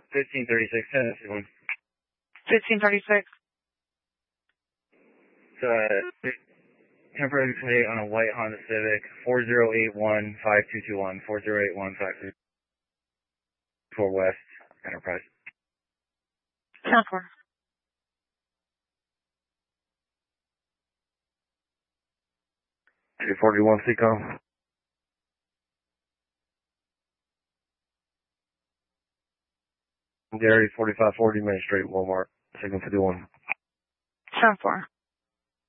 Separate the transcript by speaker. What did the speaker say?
Speaker 1: 1536, Tennessee one.
Speaker 2: 1536.
Speaker 1: Temporary plate on a white Honda Civic, 4081-5221, 4081-5224 West, Enterprise.
Speaker 2: 10-4.
Speaker 1: J41 Seacom. Gary 4540 Main Street, Walmart, signal 51.
Speaker 2: 10-4.